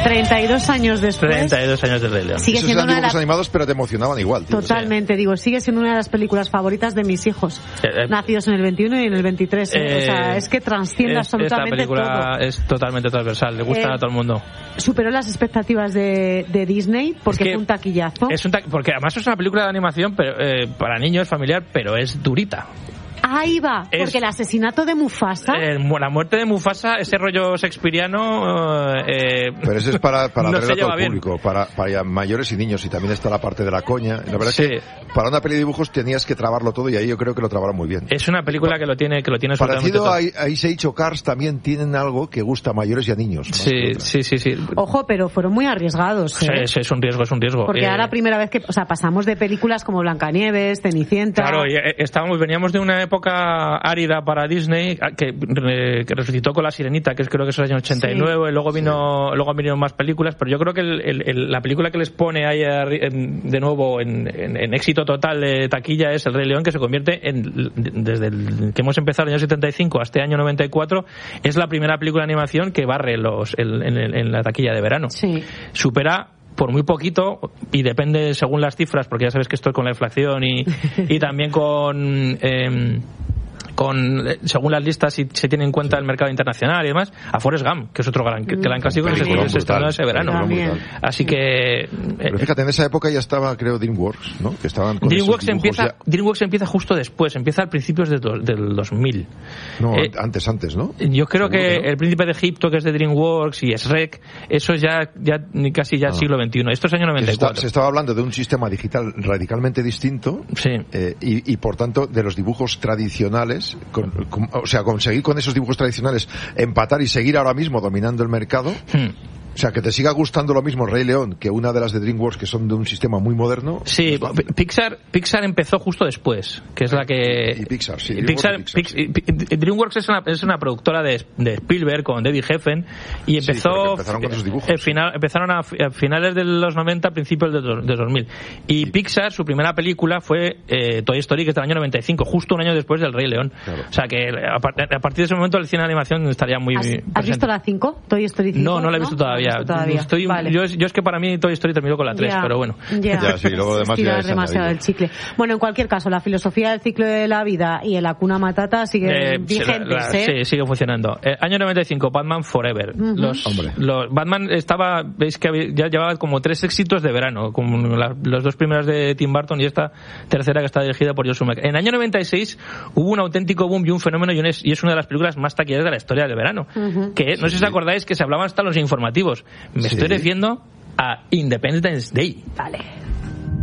32 años después. 32 años del Rey León. Esos eran dibujos animados, pero te emocionaban igual, tío. Totalmente, digo, sigue siendo una de las películas favoritas de mis hijos, nacidos en el 21 y en el 23. O sea, es que transciende absolutamente esta película todo. Es totalmente transversal, le gusta a todo el mundo. Superó las expectativas de Disney porque fue un taquillazo. Porque además es una película de animación pero, para niños, familiar, pero es durita. Ahí va, porque el asesinato de Mufasa... la muerte de Mufasa, ese rollo shakespeariano... pero eso es para no atraer a todo el bien. público, para mayores y niños, y también está la parte de la coña. La verdad es que para una peli de dibujos tenías que trabarlo todo, y ahí yo creo que lo trabaron muy bien. Es una película que lo tiene parecido todo. Ahí se ha dicho, Cars también tienen algo que gusta a mayores y a niños. Sí. Ojo, pero fueron muy arriesgados. Es un riesgo. Porque ahora primera vez que... O sea, pasamos de películas como Blancanieves, Cenicienta... Claro, veníamos de una época árida para Disney que resucitó con La Sirenita, que creo que es el año 89, y luego vinieron más películas, pero yo creo que la película que les pone ahí de nuevo en éxito total de taquilla es El Rey León, que se convierte desde que hemos empezado el año 75 hasta el año 94, es la primera película de animación que barre en la taquilla de verano. Supera por muy poquito, y depende según las cifras, porque ya sabes que esto es con la inflación y también según las listas, si se tiene en cuenta el mercado internacional y demás, a Forrest Gump, que es otro gran clásico que se estrenó ese verano. Así que... Pero fíjate, en esa época ya estaba, creo, DreamWorks, ¿no? Que estaban con DreamWorks empieza justo después, empieza a principios del 2000. No, antes, ¿no? Yo creo que El Príncipe de Egipto, que es de DreamWorks, y Shrek, eso ya casi siglo XXI. Esto es año 94. Se estaba hablando de un sistema digital radicalmente distinto, y por tanto de los dibujos tradicionales, o sea, conseguir con esos dibujos tradicionales empatar y seguir ahora mismo dominando el mercado. O sea, que te siga gustando lo mismo Rey León que una de las de DreamWorks, que son de un sistema muy moderno. Sí, Pixar empezó justo después, que es la que... Y Pixar, sí. DreamWorks es una productora de Spielberg con David Geffen, y empezaron con esos dibujos. Empezaron a finales de los 90, principios de 2000. Y Pixar, su primera película fue Toy Story, que es del año 95, justo un año después del Rey León. Claro. O sea, que a partir de ese momento el cine de animación estaría muy... ¿Has visto la 5? ¿Toy Story 5? No la he visto todavía. Vale. Yo es que para mí Toy Story terminó con la 3, pero bueno. Sí, luego demás ya es demasiado el chicle. Bueno, en cualquier caso, la filosofía del ciclo de la vida y el Hakuna Matata siguen vigentes, Sí, sigue funcionando. Año 95, Batman Forever. Batman veis que ya llevaba como 3 éxitos de verano, como los 2 primeros de Tim Burton y esta tercera que está dirigida por Joe Schumacher. En el año 96 hubo un auténtico boom y un fenómeno, y es una de las películas más taquilleras de la historia del verano. Que no sé si os acordáis que se hablaban hasta los informativos. Me estoy refiriendo a Independence Day. Vale.